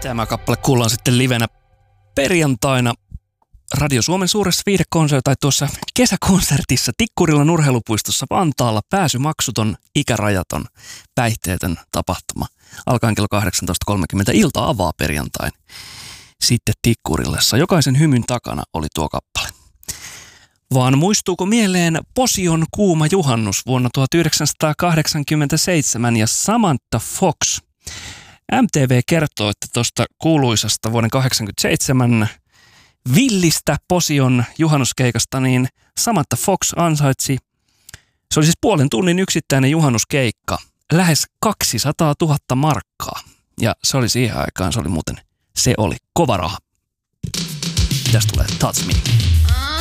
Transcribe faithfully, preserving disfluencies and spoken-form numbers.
Tämä kappale kuullaan sitten livenä perjantaina Radio Suomen suuressa viihdekonsertissa tai tuossa kesäkonsertissa Tikkurilan urheilupuistossa Vantaalla. Pääsy maksuton, ikärajaton, päihteetön tapahtuma. Alkaen kello kahdeksantoista kolmekymmentä. Ilta avaa perjantain. Sitten Tikkurilassa. Jokaisen hymyn takana oli tuo kappale. Vaan muistuuko mieleen Posion kuuma juhannus vuonna tuhatyhdeksänsataakahdeksankymmentäseitsemän ja Samantha Fox. M T V kertoo, että tuosta kuuluisasta vuoden kahdeksankymmentäseitsemän villistä Posion juhannuskeikasta, niin Samantha Fox ansaitsi, se oli siis puolen tunnin yksittäinen juhannuskeikka, lähes kaksisataatuhatta markkaa. Ja se oli siihen aikaan, se oli muuten, se oli kova raha. Tästä tulee Touch Me.